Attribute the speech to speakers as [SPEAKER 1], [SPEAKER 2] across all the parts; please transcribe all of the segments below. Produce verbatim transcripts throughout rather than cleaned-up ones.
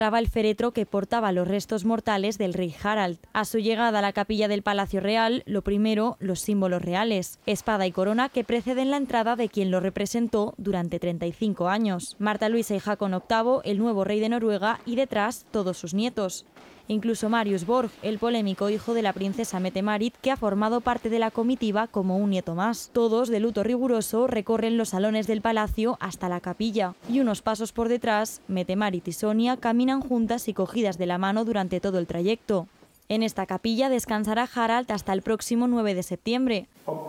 [SPEAKER 1] el féretro que portaba los restos mortales del rey Harald. A su llegada a la capilla del Palacio Real, lo primero, los símbolos reales, espada y corona que preceden la entrada de quien lo representó durante treinta y cinco años. Marta Luisa y Haakon octavo, el nuevo rey de Noruega, y detrás todos sus nietos. Incluso Marius Borg, el polémico hijo de la princesa Mette-Marit, que ha formado parte de la comitiva como un nieto más. Todos, de luto riguroso, recorren los salones del palacio hasta la capilla. Y unos pasos por detrás, Mette-Marit y Sonia caminan juntas y cogidas de la mano durante todo el trayecto. En esta capilla descansará Harald hasta el próximo nueve de septiembre,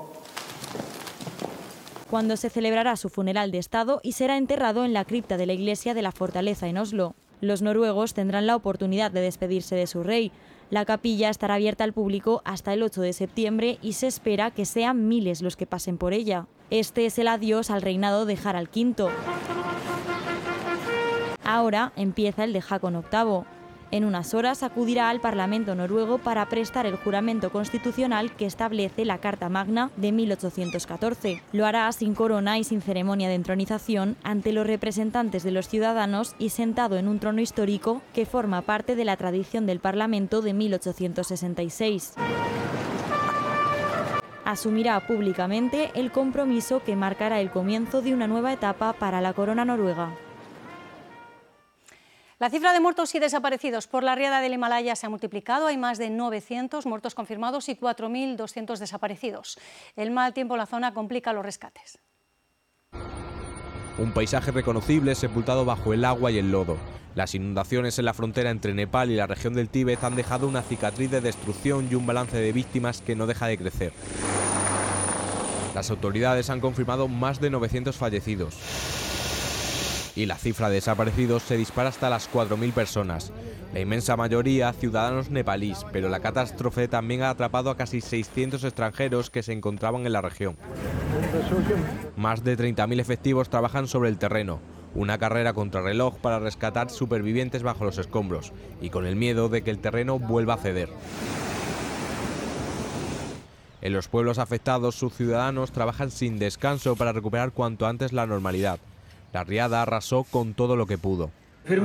[SPEAKER 1] cuando se celebrará su funeral de Estado y será enterrado en la cripta de la iglesia de la fortaleza en Oslo. Los noruegos tendrán la oportunidad de despedirse de su rey. La capilla estará abierta al público hasta el ocho de septiembre y se espera que sean miles los que pasen por ella. Este es el adiós al reinado de Harald quinto. Ahora empieza el de Haakon octavo. En unas horas acudirá al Parlamento noruego para prestar el juramento constitucional que establece la Carta Magna de mil ochocientos catorce. Lo hará sin corona y sin ceremonia de entronización ante los representantes de los ciudadanos y sentado en un trono histórico que forma parte de la tradición del Parlamento de mil ochocientos sesenta y seis. Asumirá públicamente el compromiso que marcará el comienzo de una nueva etapa para la corona noruega.
[SPEAKER 2] La cifra de muertos y desaparecidos por la riada del Himalaya se ha multiplicado. Hay más de novecientos muertos confirmados y cuatro mil doscientos desaparecidos. El mal tiempo en la zona complica los rescates.
[SPEAKER 3] Un paisaje reconocible sepultado bajo el agua y el lodo. Las inundaciones en la frontera entre Nepal y la región del Tíbet han dejado una cicatriz de destrucción y un balance de víctimas que no deja de crecer. Las autoridades han confirmado más de novecientos fallecidos. Y la cifra de desaparecidos se dispara hasta las cuatro mil personas, la inmensa mayoría ciudadanos nepalíes, pero la catástrofe también ha atrapado a casi seiscientos extranjeros que se encontraban en la región. Más de treinta mil efectivos trabajan sobre el terreno, una carrera contrarreloj para rescatar supervivientes bajo los escombros y con el miedo de que el terreno vuelva a ceder. En los pueblos afectados, sus ciudadanos trabajan sin descanso para recuperar cuanto antes la normalidad. La riada arrasó con todo lo que pudo. Lo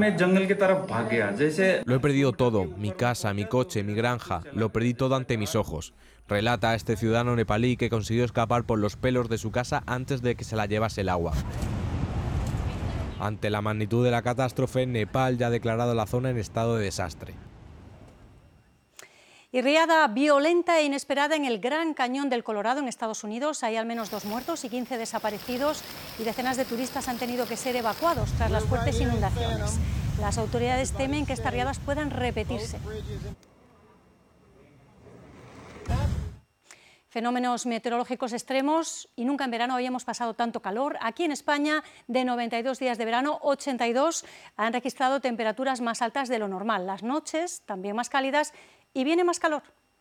[SPEAKER 3] he perdido todo, mi casa, mi coche, mi granja, lo perdí todo ante mis ojos. Relata a este ciudadano nepalí que consiguió escapar por los pelos de su casa antes de que se la llevase el agua. Ante la magnitud de la catástrofe, Nepal ya ha declarado la zona en estado de desastre.
[SPEAKER 2] Y riada violenta e inesperada en el Gran Cañón del Colorado, en Estados Unidos. Hay al menos dos muertos y quince desaparecidos y decenas de turistas han tenido que ser evacuados tras las fuertes inundaciones. Las autoridades temen que estas riadas puedan repetirse. Fenómenos meteorológicos extremos y nunca en verano habíamos pasado tanto calor. Aquí en España, de noventa y dos días de verano, ochenta y dos han registrado temperaturas más altas de lo normal. Las noches también más cálidas y viene más calor.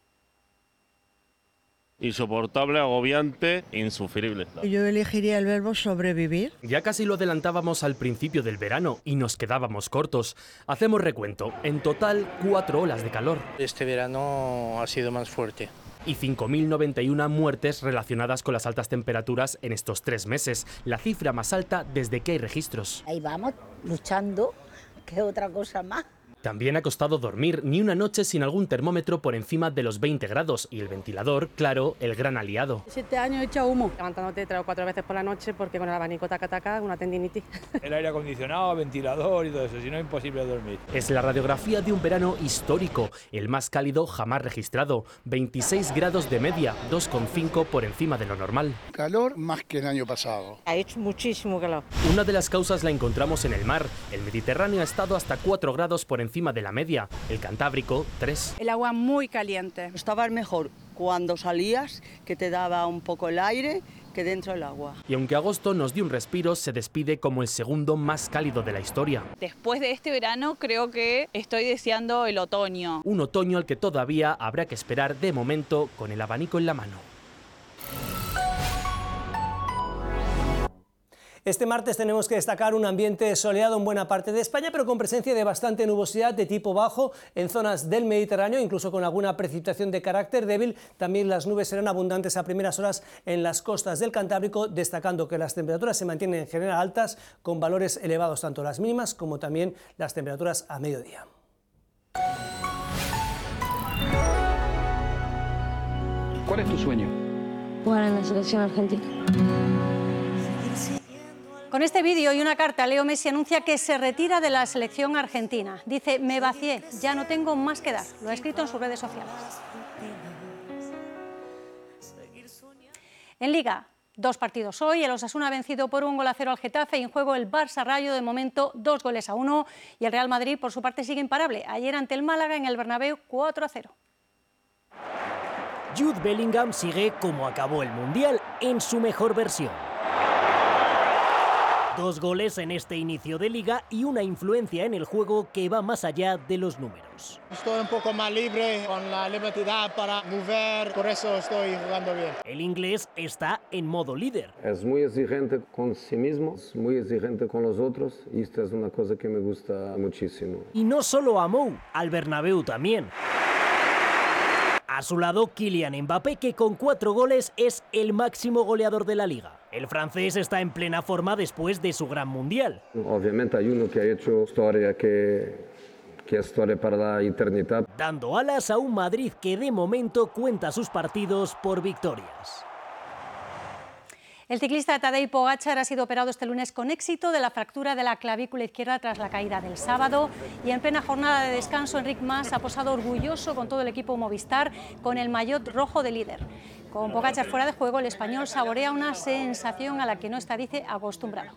[SPEAKER 4] Insoportable, agobiante, insufrible.
[SPEAKER 5] Yo elegiría el verbo sobrevivir.
[SPEAKER 6] Ya casi lo adelantábamos al principio del verano y nos quedábamos cortos. Hacemos recuento. En total, cuatro olas de calor.
[SPEAKER 7] Este verano ha sido más fuerte.
[SPEAKER 6] Y cinco mil noventa y una muertes relacionadas con las altas temperaturas en estos tres meses, la cifra más alta desde que hay registros.
[SPEAKER 8] Ahí vamos, luchando, ¿qué otra cosa más?
[SPEAKER 6] También ha costado dormir, ni una noche sin algún termómetro por encima de los veinte grados y el ventilador, claro, el gran aliado.
[SPEAKER 9] Siete años he echado humo. Levantándote tres o cuatro veces por la noche porque con el abanico taca taca, una tendinitis.
[SPEAKER 10] El aire acondicionado, ventilador y todo eso, si no es imposible dormir.
[SPEAKER 6] Es la radiografía de un verano histórico, el más cálido jamás registrado. veintiséis grados de media, dos coma cinco por encima de lo normal.
[SPEAKER 11] Calor más que el año pasado.
[SPEAKER 9] Ha hecho muchísimo calor.
[SPEAKER 6] Una de las causas la encontramos en el mar. El Mediterráneo ha estado hasta cuatro grados por encima de la media, el Cantábrico tres.
[SPEAKER 9] El agua muy caliente.
[SPEAKER 12] Estabas mejor cuando salías, que te daba un poco el aire, que dentro del agua.
[SPEAKER 6] Y aunque agosto nos dio un respiro, se despide como el segundo más cálido de la historia.
[SPEAKER 13] Después de este verano creo que estoy deseando el otoño.
[SPEAKER 6] Un otoño al que todavía habrá que esperar de momento con el abanico en la mano.
[SPEAKER 14] Este martes tenemos que destacar un ambiente soleado en buena parte de España, pero con presencia de bastante nubosidad de tipo bajo en zonas del Mediterráneo, incluso con alguna precipitación de carácter débil. También las nubes serán abundantes a primeras horas en las costas del Cantábrico, destacando que las temperaturas se mantienen en general altas, con valores elevados tanto las mínimas como también las temperaturas a mediodía.
[SPEAKER 15] ¿Cuál es tu sueño?
[SPEAKER 16] Jugar en la selección argentina.
[SPEAKER 2] Con este vídeo y una carta, Leo Messi anuncia que se retira de la selección argentina. Dice: me vacié, ya no tengo más que dar. Lo ha escrito en sus redes sociales. En Liga, dos partidos hoy. El Osasuna ha vencido por un gol a cero al Getafe y en juego el Barça Rayo, de momento dos goles a uno. Y el Real Madrid, por su parte, sigue imparable. Ayer ante el Málaga en el Bernabéu, cuatro a cero.
[SPEAKER 17] Jude Bellingham sigue como acabó el Mundial, en su mejor versión. Dos goles en este inicio de Liga y una influencia en el juego que va más allá de los números.
[SPEAKER 18] Estoy un poco más libre, con la libertad para mover, por eso estoy jugando bien.
[SPEAKER 17] El inglés está en modo líder.
[SPEAKER 19] Es muy exigente con sí mismo, es muy exigente con los otros y esto es una cosa que me gusta muchísimo.
[SPEAKER 17] Y no solo a Mou, al Bernabéu también. A su lado, Kylian Mbappé, que con cuatro goles es el máximo goleador de la Liga. El francés está en plena forma después de su gran Mundial.
[SPEAKER 19] Obviamente hay uno que ha hecho historia que, que es historia para la eternidad.
[SPEAKER 17] Dando alas a un Madrid que de momento cuenta sus partidos por victorias.
[SPEAKER 2] El ciclista Tadej Pogačar ha sido operado este lunes con éxito de la fractura de la clavícula izquierda tras la caída del sábado, y en plena jornada de descanso Enric Mas ha posado orgulloso con todo el equipo Movistar con el maillot rojo de líder. Con Pogačar fuera de juego, el español saborea una sensación a la que no está, dice, acostumbrado.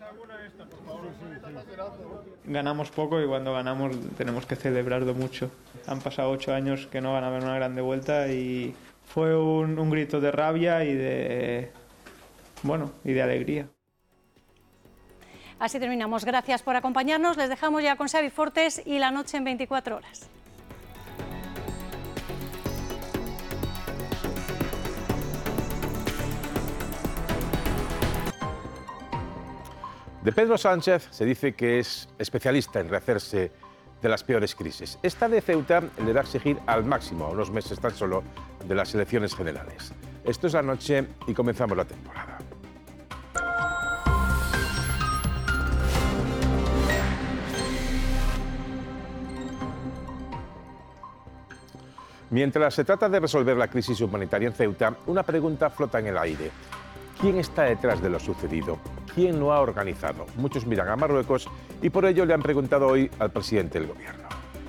[SPEAKER 20] Ganamos poco y cuando ganamos tenemos que celebrarlo mucho. Han pasado ocho años que no ganaban una grande vuelta y fue un, un grito de rabia y de... bueno, y de alegría.
[SPEAKER 2] Así terminamos. Gracias por acompañarnos. Les dejamos ya con Xavi Fortes y la noche en veinticuatro horas.
[SPEAKER 21] De Pedro Sánchez se dice que es especialista en rehacerse de las peores crisis. Esta de Ceuta le va a exigir al máximo a unos meses tan solo de las elecciones generales. Esto es La Noche y comenzamos la temporada. Mientras se trata de resolver la crisis humanitaria en Ceuta, una pregunta flota en el aire. ¿Quién está detrás de lo sucedido? ¿Quién lo ha organizado? Muchos miran a Marruecos y por ello le han preguntado hoy al presidente del gobierno.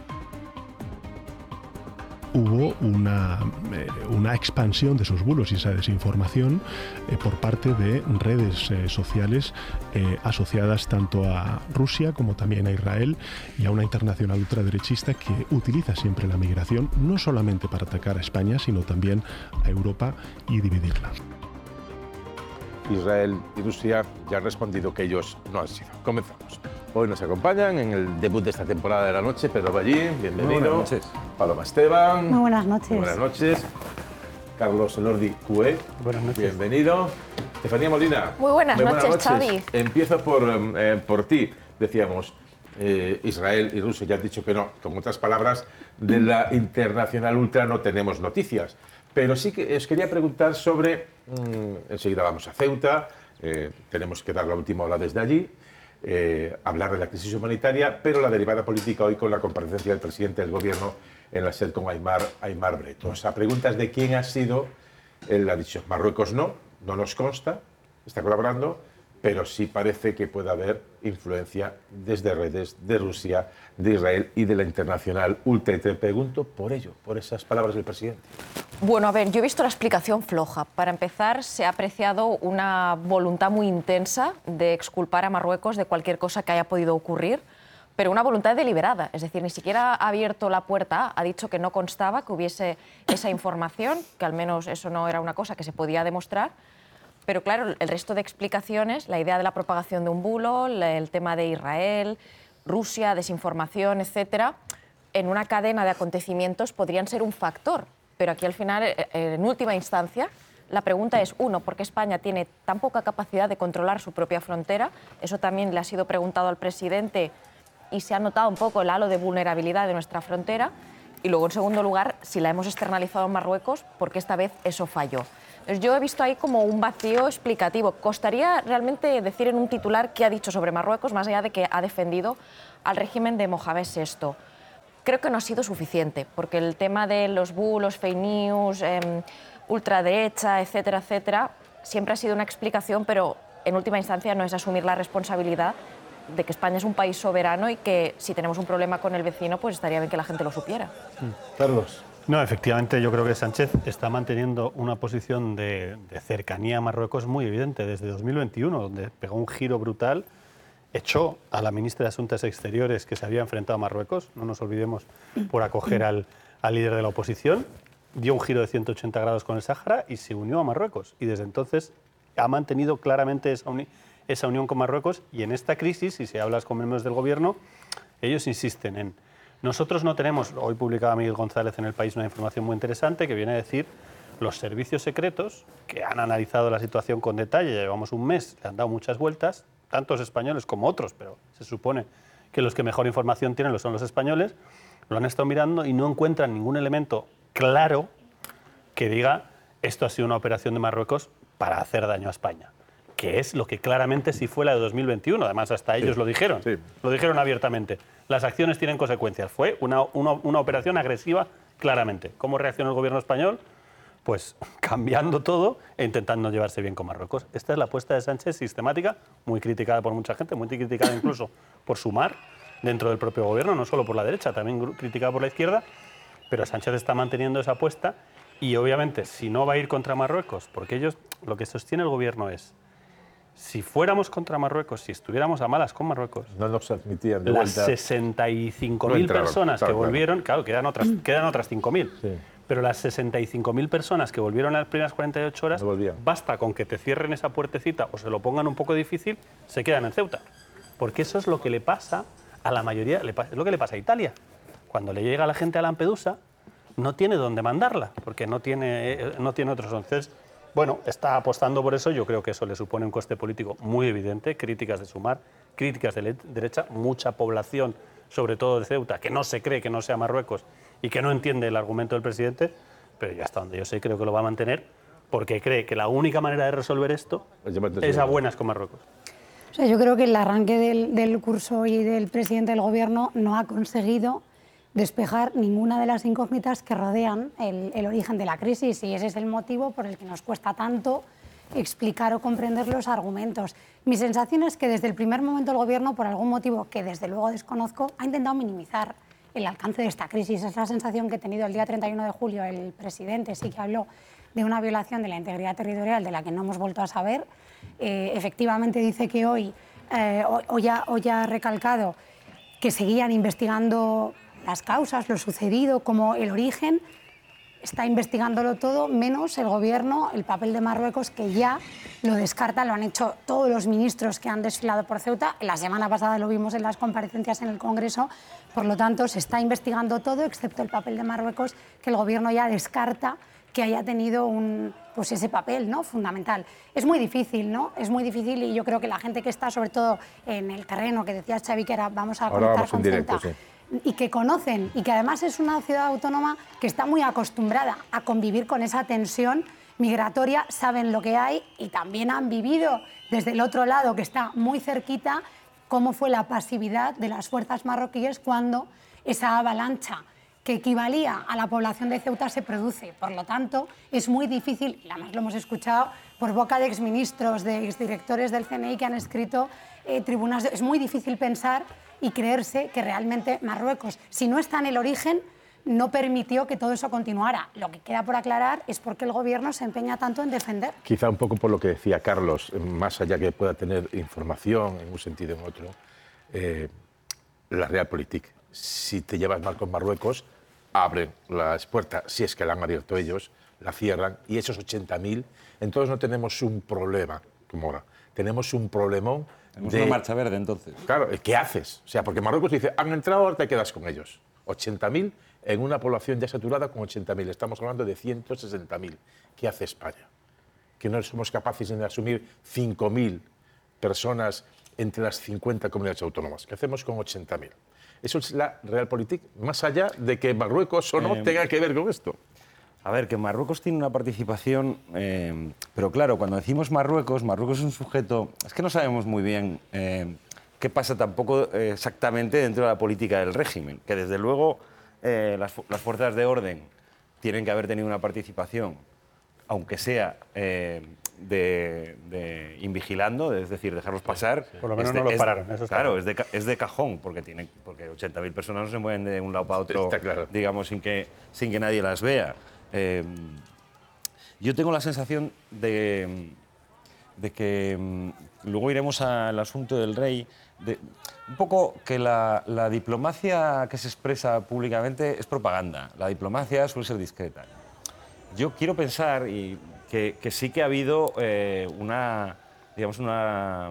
[SPEAKER 22] Hubo una, eh, una expansión de esos bulos y esa desinformación eh, por parte de redes eh, sociales eh, asociadas tanto a Rusia como también a Israel y a una internacional ultraderechista que utiliza siempre la migración no solamente para atacar a España, sino también a Europa y dividirla.
[SPEAKER 21] Israel y Rusia ya han respondido que ellos no han sido. Comenzamos. Hoy nos acompañan en el debut de esta temporada de La Noche Pedro Ballín, bienvenido. Muy buenas noches. Paloma Esteban.
[SPEAKER 23] Muy buenas noches.
[SPEAKER 21] Muy buenas noches. Carlos Elordi Cué.
[SPEAKER 23] Buenas noches.
[SPEAKER 21] Bienvenido. Estefanía Molina.
[SPEAKER 23] Muy buenas,
[SPEAKER 21] Muy
[SPEAKER 23] noches,
[SPEAKER 21] buenas noches,
[SPEAKER 23] Xavi.
[SPEAKER 21] Empiezo por, eh, por ti. Decíamos, eh, Israel y Rusia ya han dicho que no. Con otras palabras, de la internacional ultra no tenemos noticias. Pero sí que os quería preguntar sobre, mmm, enseguida vamos a Ceuta, eh, tenemos que dar la última hora desde allí, eh, hablar de la crisis humanitaria, pero la derivada política hoy con la comparecencia del presidente del gobierno en la SED con Aimar, Aimar Breto. O sea, preguntas de quién ha sido, él ha dicho, Marruecos no, no nos consta, está colaborando, pero sí parece que puede haber influencia desde redes de Rusia, de Israel y de la internacional ultra. Y te pregunto por ello, por esas palabras del presidente.
[SPEAKER 24] Bueno, a ver, yo he visto la explicación floja. Para empezar, se ha apreciado una voluntad muy intensa de exculpar a Marruecos de cualquier cosa que haya podido ocurrir, pero una voluntad deliberada. Es decir, ni siquiera ha abierto la puerta, ha dicho que no constaba que hubiese esa información, que al menos eso no era una cosa que se podía demostrar. Pero claro, el resto de explicaciones, la idea de la propagación de un bulo, el tema de Israel, Rusia, desinformación, etcétera, en una cadena de acontecimientos podrían ser un factor. Pero aquí al final, en última instancia, La pregunta es, uno, ¿por qué España tiene tan poca capacidad de controlar su propia frontera? Eso también le ha sido preguntado al presidente y se ha notado un poco el halo de vulnerabilidad de nuestra frontera. Y luego, en segundo lugar, si la hemos externalizado en Marruecos, ¿por qué esta vez eso falló? Entonces, yo he visto ahí como un vacío explicativo. Costaría realmente decir en un titular qué ha dicho sobre Marruecos, más allá de que ha defendido al régimen de Mohamed sexto. Creo que no ha sido suficiente, porque el tema de los bulos, fake news, eh, ultraderecha, etcétera, etcétera, siempre ha sido una explicación, pero en última instancia no es asumir la responsabilidad de que España es un país soberano y que si tenemos un problema con el vecino, pues estaría bien que la gente lo supiera.
[SPEAKER 21] Carlos.
[SPEAKER 1] No, efectivamente, yo creo que Sánchez está manteniendo una posición de, de cercanía a Marruecos muy evidente desde dos mil veintiuno, donde pegó un giro brutal, echó a la ministra de Asuntos Exteriores que se había enfrentado a Marruecos, no nos olvidemos, por acoger al, al líder de la oposición, dio un giro de ciento ochenta grados con el Sáhara y se unió a Marruecos. Y desde entonces ha mantenido claramente esa, uni esa unión con Marruecos, y en esta crisis, si se hablas con miembros del gobierno, ellos insisten en... Nosotros no tenemos, hoy publicaba Miguel González en El País una información muy interesante que viene a decir los servicios secretos que han analizado la situación con detalle, ya llevamos un mes, le han dado muchas vueltas, tantos españoles como otros, pero se supone que los que mejor información tienen son los españoles, lo han estado mirando y no encuentran ningún elemento claro que diga esto ha sido una operación de Marruecos para hacer daño a España, que es lo que claramente sí fue la de dos mil veintiuno, además hasta ellos sí, lo dijeron, sí. lo dijeron abiertamente. Las acciones tienen consecuencias, fue una, una, una operación agresiva claramente. ¿Cómo reaccionó el gobierno español? Pues cambiando todo e intentando llevarse bien con Marruecos. Esta es la apuesta de Sánchez sistemática, muy criticada por mucha gente, muy criticada incluso por Sumar dentro del propio gobierno, no solo por la derecha, también criticada por la izquierda, pero Sánchez está manteniendo esa apuesta y obviamente si no va a ir contra Marruecos, porque ellos, lo que sostiene el gobierno es, si fuéramos contra Marruecos, si estuviéramos a malas con Marruecos,
[SPEAKER 21] no nos admitían de
[SPEAKER 1] las
[SPEAKER 21] vuelta.
[SPEAKER 1] sesenta y cinco mil no personas claro, que volvieron, claro, quedan otras, quedan otras cinco mil, sí. pero las sesenta y cinco mil personas que volvieron en las primeras cuarenta y ocho horas, no basta con que te cierren esa puertecita o se lo pongan un poco difícil, se quedan en Ceuta. Porque eso es lo que le pasa a la mayoría, es lo que le pasa a Italia. Cuando le llega la gente a Lampedusa, no tiene dónde mandarla, porque no tiene, no tiene otros. Entonces, bueno, está apostando por eso, yo creo que eso le supone un coste político muy evidente, críticas de Sumar, críticas de derecha, mucha población, sobre todo de Ceuta, que no se cree que no sea Marruecos y que no entiende el argumento del presidente, pero ya hasta donde yo sé creo que lo va a mantener, porque cree que la única manera de resolver esto es a buenas con Marruecos.
[SPEAKER 3] O sea, yo creo que el arranque del, del curso y del presidente del gobierno no ha conseguido despejar ninguna de las incógnitas que rodean el, el origen de la crisis, y ese es el motivo por el que nos cuesta tanto explicar o comprender los argumentos. Mi sensación es que desde el primer momento el gobierno, por algún motivo que desde luego desconozco, ha intentado minimizar el alcance de esta crisis. Es la sensación que he tenido el día treinta y uno de julio. El presidente sí que habló de una violación de la integridad territorial de la que no hemos vuelto a saber. Eh, efectivamente dice que hoy, eh, hoy, ha, hoy ha recalcado que seguían investigando las causas, lo sucedido, como el origen. Está investigándolo todo, menos el gobierno, el papel de Marruecos, que ya lo descarta, lo han hecho todos los ministros que han desfilado por Ceuta. La semana pasada lo vimos en las comparecencias en el Congreso. Por lo tanto, se está investigando todo, excepto el papel de Marruecos, que el gobierno ya descarta que haya tenido un, pues ese papel, ¿no?, fundamental. Es muy difícil, ¿no? Es muy difícil, y yo creo que la gente que está, sobre todo en el terreno, que decía Xavi que era, vamos a
[SPEAKER 21] Ahora
[SPEAKER 3] conectar
[SPEAKER 21] vamos
[SPEAKER 3] con
[SPEAKER 21] en directo,
[SPEAKER 3] Ceuta,
[SPEAKER 21] sí.
[SPEAKER 3] y que conocen, y que además es una ciudad autónoma que está muy acostumbrada a convivir con esa tensión migratoria, saben lo que hay y también han vivido desde el otro lado, que está muy cerquita, cómo fue la pasividad de las fuerzas marroquíes cuando esa avalancha que equivalía a la población de Ceuta se produce. Por lo tanto, es muy difícil, y además lo hemos escuchado por boca de exministros, de exdirectores del C N I que han escrito eh, tribunas, de, es muy difícil pensar y creerse que realmente Marruecos, si no está en el origen, no permitió que todo eso continuara. Lo que queda por aclarar es por qué el gobierno se empeña tanto en defender.
[SPEAKER 21] Quizá un poco por lo que decía Carlos, más allá que pueda tener información en un sentido o en otro, eh, la Realpolitik, si te llevas mal con Marruecos, abren las puertas, si es que la han abierto ellos, la cierran, y esos ochenta mil, entonces no tenemos un problema, como ahora, tenemos un problemón.
[SPEAKER 4] Tenemos
[SPEAKER 21] de,
[SPEAKER 4] una marcha verde, entonces.
[SPEAKER 21] Claro, ¿qué haces? O sea, porque Marruecos dice, han entrado, ahora te quedas con ellos. ochenta mil en una población ya saturada con ochenta mil. Estamos hablando de ciento sesenta mil. ¿Qué hace España? que no somos capaces de asumir cinco mil personas entre las cincuenta comunidades autónomas. ¿Qué hacemos con ochenta mil? Eso es la Realpolitik, más allá de que Marruecos o no eh, tenga que ver con esto.
[SPEAKER 4] A ver, que Marruecos tiene una participación, eh, pero claro, cuando decimos Marruecos, Marruecos es un sujeto, es que no sabemos muy bien eh, qué pasa tampoco eh, exactamente dentro de la política del régimen, que desde luego eh, las, las fuerzas de orden tienen que haber tenido una participación, aunque sea eh, de, de invigilando, es decir, dejarlos pasar.
[SPEAKER 1] Sí, por lo menos
[SPEAKER 4] es de,
[SPEAKER 1] no lo
[SPEAKER 4] es,
[SPEAKER 1] pararon. Eso está
[SPEAKER 4] claro,
[SPEAKER 1] bien.
[SPEAKER 4] es de, es de cajón, porque, tienen, porque ochenta mil personas no se mueven de un lado para otro,
[SPEAKER 21] claro. digamos,
[SPEAKER 4] sin que, sin que nadie las vea. Eh, yo tengo la sensación de, de que, luego iremos al asunto del rey, de, un poco que la, la diplomacia que se expresa públicamente es propaganda, la diplomacia suele ser discreta. Yo quiero pensar y que, que sí que ha habido eh, una, digamos, una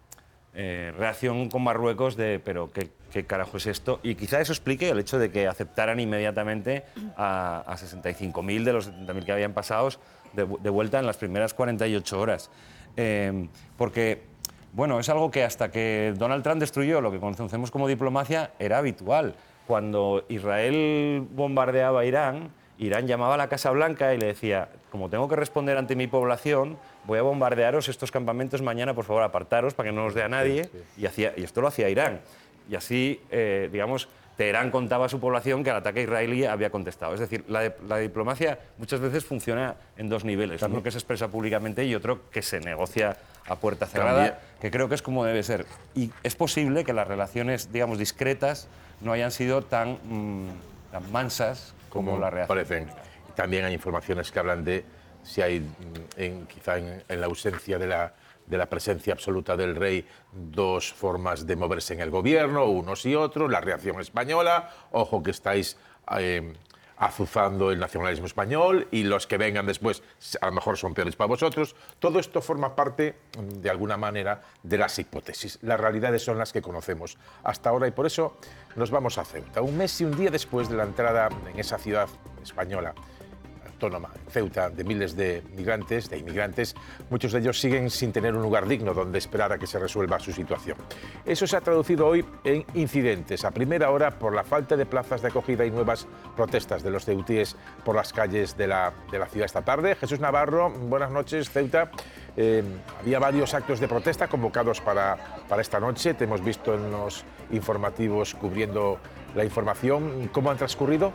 [SPEAKER 4] eh, reacción con Marruecos de, pero ¿qué, qué carajo es esto? Y quizá eso explique el hecho de que aceptaran inmediatamente a, a sesenta y cinco mil de los setenta mil que habían pasado de, de vuelta en las primeras cuarenta y ocho horas. Eh, porque, bueno, es algo que hasta que Donald Trump destruyó lo que conocemos como diplomacia era habitual. Cuando Israel bombardeaba Irán, Irán llamaba a la Casa Blanca y le decía, como tengo que responder ante mi población, voy a bombardearos estos campamentos mañana, por favor, apartaros para que no os dé a nadie. Sí, sí. Y, hacía, y esto lo hacía Irán. Y así, eh, digamos, Teherán contaba a su población que al ataque israelí había contestado. Es decir, la, la diplomacia muchas veces funciona en dos niveles. Uno que se expresa públicamente y otro que se negocia a puerta cerrada, También. que creo que es como debe ser. Y es posible que las relaciones, digamos, discretas no hayan sido tan, mmm, tan mansas como, como la reacción.
[SPEAKER 21] Parecen. También hay informaciones que hablan de si hay, en, quizá en, en la ausencia de la, de la presencia absoluta del rey, dos formas de moverse en el gobierno, unos y otros, la reacción española, ojo que estáis eh, azuzando el nacionalismo español y los que vengan después a lo mejor son peores para vosotros. Todo esto forma parte, de alguna manera, de las hipótesis. Las realidades son las que conocemos hasta ahora y por eso nos vamos a Ceuta. Un mes y un día después de la entrada en esa ciudad española autónoma, Ceuta, de miles de migrantes, de inmigrantes, muchos de ellos siguen sin tener un lugar digno donde esperar a que se resuelva su situación. Eso se ha traducido hoy en incidentes, a primera hora por la falta de plazas de acogida y nuevas protestas de los ceutíes por las calles de la, de la ciudad esta tarde. Jesús Navarro, buenas noches, Ceuta. Eh, había varios actos de protesta convocados para, para esta noche, te hemos visto en los informativos cubriendo la información. ¿Cómo han transcurrido?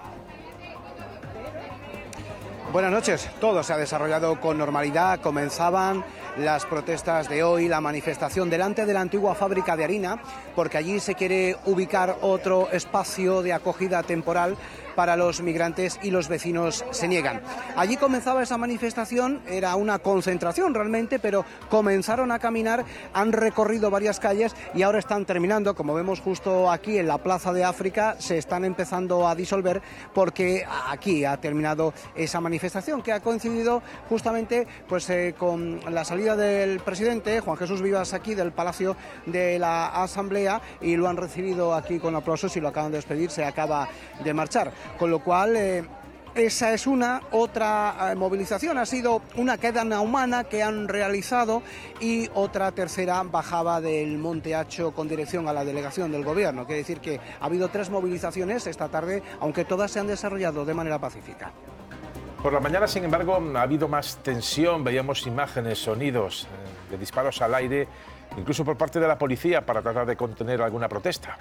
[SPEAKER 5] Buenas noches. Todo se ha desarrollado con normalidad. Comenzaban las protestas de hoy, la manifestación delante de la antigua fábrica de harina, porque allí se quiere ubicar otro espacio de acogida temporal para los migrantes y los vecinos se niegan. Allí comenzaba esa manifestación, era una concentración realmente, pero comenzaron a caminar, han recorrido varias calles y ahora están terminando, como vemos justo aquí en la Plaza de África, se están empezando a disolver porque aquí ha terminado esa manifestación que ha coincidido justamente pues, eh, con la salida del presidente Juan Jesús Vivas aquí del Palacio de la Asamblea y lo han recibido aquí con aplausos y lo acaban de despedir, se acaba de marchar. Con lo cual, eh, esa es una. Otra eh, movilización ha sido una cadena humana que han realizado y otra tercera bajaba del Monte Hacho con dirección a la delegación del Gobierno. Quiere decir que ha habido tres movilizaciones esta tarde, aunque todas se han desarrollado de manera pacífica.
[SPEAKER 21] Por la mañana, sin embargo, ha habido más tensión, veíamos imágenes, sonidos eh, de disparos al aire, incluso por parte de la policía para tratar de contener alguna protesta.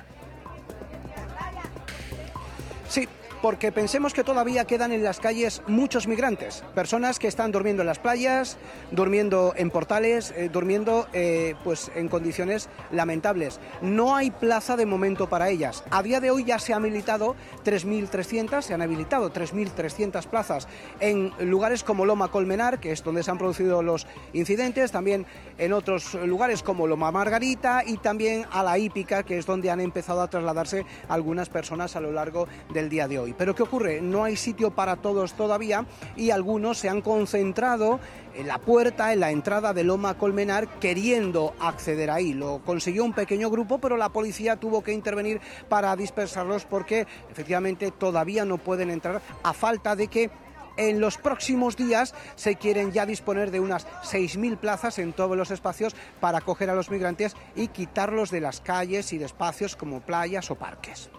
[SPEAKER 5] Sí. Porque pensemos que todavía quedan en las calles muchos migrantes, personas que están durmiendo en las playas, durmiendo en portales, eh, durmiendo eh, pues en condiciones lamentables. No hay plaza de momento para ellas. A día de hoy ya se han habilitado tres mil trescientas, se han habilitado tres mil trescientas plazas en lugares como Loma Colmenar, que es donde se han producido los incidentes, también en otros lugares como Loma Margarita y también a La Hípica, que es donde han empezado a trasladarse algunas personas a lo largo del día de hoy. Pero ¿qué ocurre? No hay sitio para todos todavía y algunos se han concentrado en la puerta, en la entrada de Loma Colmenar, queriendo acceder ahí. Lo consiguió un pequeño grupo, pero la policía tuvo que intervenir para dispersarlos porque efectivamente todavía no pueden entrar a falta de que En los próximos días se quieren ya disponer de unas seis mil plazas en todos los espacios para acoger a los migrantes y quitarlos de las calles y de espacios como playas o parques.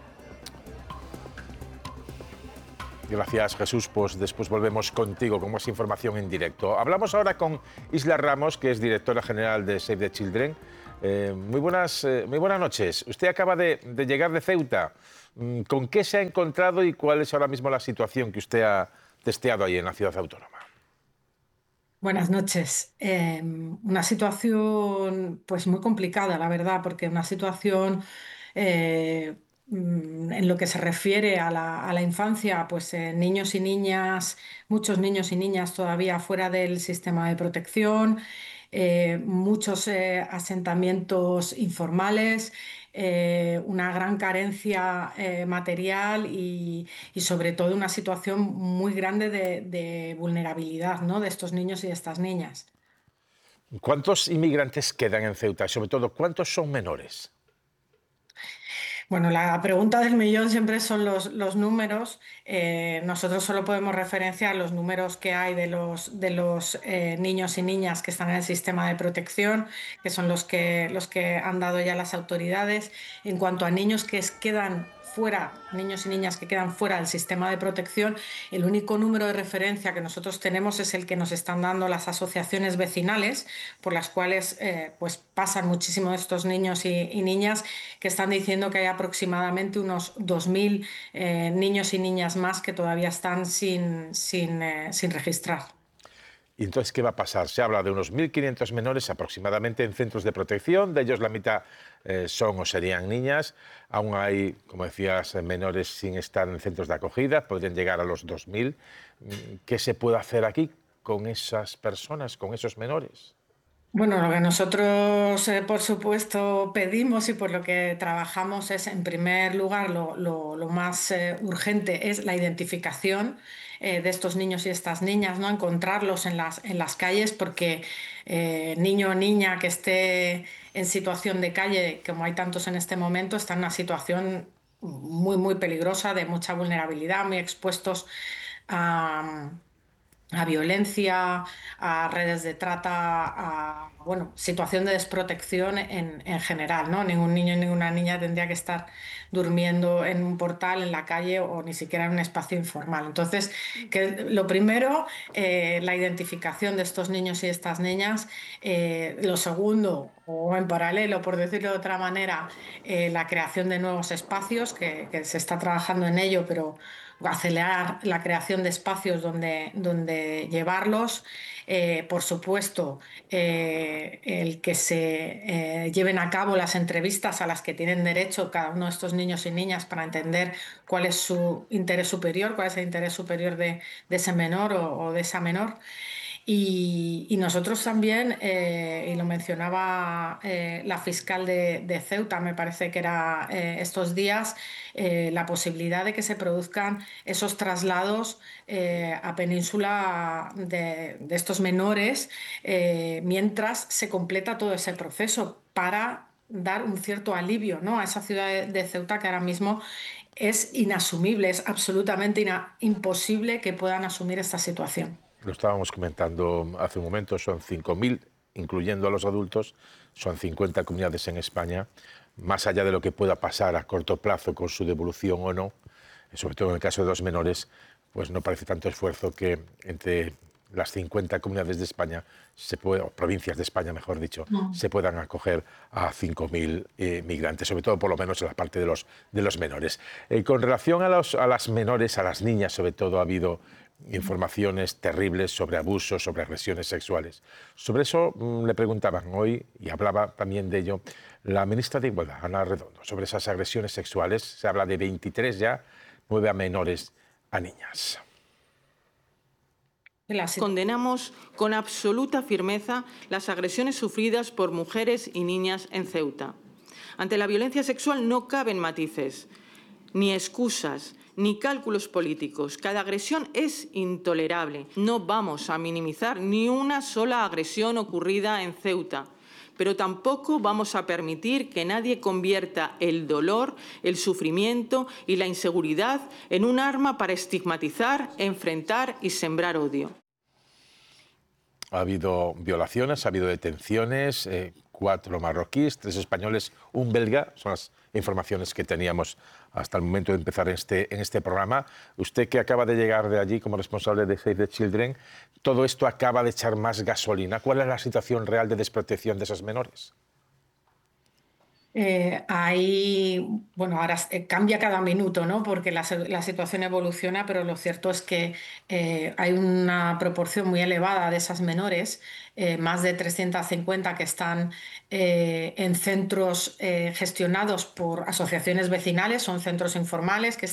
[SPEAKER 21] Gracias, Jesús. Pues después volvemos contigo con más información en directo. Hablamos ahora con Isla Ramos, que es directora general de Save the Children. Eh, muy, buenas, eh, muy buenas noches. Usted acaba de, de llegar de Ceuta. ¿Con qué se ha encontrado y cuál es ahora mismo la situación que usted ha testeado ahí en la ciudad autónoma?
[SPEAKER 7] Buenas noches. Eh, una situación pues muy complicada, la verdad, porque una situación... Eh, en lo que se refiere a la, a la infancia, pues eh, niños y niñas, muchos niños y niñas todavía fuera del sistema de protección, eh, muchos eh, asentamientos informales, eh, una gran carencia eh, material y, y sobre todo una situación muy grande de, de vulnerabilidad, ¿no?, de estos niños y de estas niñas.
[SPEAKER 21] ¿Cuántos inmigrantes quedan en Ceuta y sobre todo cuántos son menores?
[SPEAKER 7] Bueno, la pregunta del millón siempre son los, los números. Eh, nosotros solo podemos referenciar los números que hay de los, de los eh, niños y niñas que están en el sistema de protección, que son los que, los que han dado ya las autoridades. En cuanto a niños que quedan fuera, niños y niñas que quedan fuera del sistema de protección, el único número de referencia que nosotros tenemos es el que nos están dando las asociaciones vecinales, por las cuales eh, pues pasan muchísimo estos niños y, y niñas, que están diciendo que hay aproximadamente unos dos mil eh, niños y niñas más que todavía están sin, sin, eh, sin registrar.
[SPEAKER 21] ¿Y entonces qué va a pasar? Se habla de unos mil quinientos menores aproximadamente en centros de protección, de ellos la mitad eh, son o serían niñas. Aún hay, como decías, menores sin estar en centros de acogida, podrían llegar a los dos mil. ¿Qué se puede hacer aquí con esas personas, con esos menores?
[SPEAKER 7] Bueno, lo que nosotros, eh, por supuesto, pedimos y por lo que trabajamos es, en primer lugar, lo, lo, lo más eh, urgente es la identificación eh, de estos niños y estas niñas, ¿no? Encontrarlos en las, en las calles, porque eh, niño o niña que esté en situación de calle, como hay tantos en este momento, está en una situación muy, muy peligrosa, de mucha vulnerabilidad, muy expuestos a... a violencia, a redes de trata, a bueno, situación de desprotección en, en general, ¿no? Ningún niño ni ninguna niña tendría que estar durmiendo en un portal, en la calle o ni siquiera en un espacio informal. Entonces, que lo primero, eh, la identificación de estos niños y estas niñas. Eh, lo segundo, o en paralelo, por decirlo de otra manera, eh, la creación de nuevos espacios, que, que se está trabajando en ello, pero acelerar la creación de espacios donde, donde llevarlos. Eh, por supuesto, eh, el que se eh, lleven a cabo las entrevistas a las que tienen derecho cada uno de estos niños y niñas para entender cuál es su interés superior, cuál es el interés superior de, de ese menor o, o de esa menor. Y, y nosotros también, eh, y lo mencionaba eh, la fiscal de, de Ceuta, me parece que era eh, estos días, eh, la posibilidad de que se produzcan esos traslados eh, a península de, de estos menores eh, mientras se completa todo ese proceso, para dar un cierto alivio, ¿no?, a esa ciudad de, de Ceuta, que ahora mismo es inasumible, es absolutamente ina, imposible que puedan asumir esta situación.
[SPEAKER 21] Lo estábamos comentando hace un momento, son cinco mil, incluyendo a los adultos, son cincuenta comunidades en España. Más allá de lo que pueda pasar a corto plazo con su devolución o no, sobre todo en el caso de los menores, pues no parece tanto esfuerzo que entre las cincuenta comunidades de España, se puede, o provincias de España, mejor dicho, no. se puedan acoger a cinco mil eh, migrantes, sobre todo por lo menos en la parte de los, de los menores. Eh, con relación a, los, a las menores, a las niñas sobre todo, ha habido informaciones terribles sobre abusos, sobre agresiones sexuales. Sobre eso mmm, le preguntaban hoy, y hablaba también de ello, la ministra de Igualdad, Ana Redondo, sobre esas agresiones sexuales. Se habla de veintitrés ya, nueve a menores, a niñas.
[SPEAKER 8] Condenamos con absoluta firmeza las agresiones sufridas por mujeres y niñas en Ceuta. Ante la violencia sexual no caben matices, ni excusas, ni cálculos políticos. Cada agresión es intolerable. No vamos a minimizar ni una sola agresión ocurrida en Ceuta, pero tampoco vamos a permitir que nadie convierta el dolor, el sufrimiento y la inseguridad en un arma para estigmatizar, enfrentar y sembrar odio.
[SPEAKER 21] Ha habido violaciones, ha habido detenciones, eh, cuatro marroquíes, tres españoles, un belga, son las informaciones que teníamos hasta el momento de empezar este, en este programa. Usted que acaba de llegar de allí como responsable de Save the Children, ¿todo esto acaba de echar más gasolina? ¿Cuál es la situación real de desprotección de esas menores?
[SPEAKER 7] Eh, ahí, bueno, ahora eh, cambia cada minuto, ¿no? Porque la, la situación evoluciona, pero lo cierto es que eh, hay una proporción muy elevada de esas menores, eh, más de trescientas cincuenta que están eh, en centros eh, gestionados por asociaciones vecinales, son centros informales que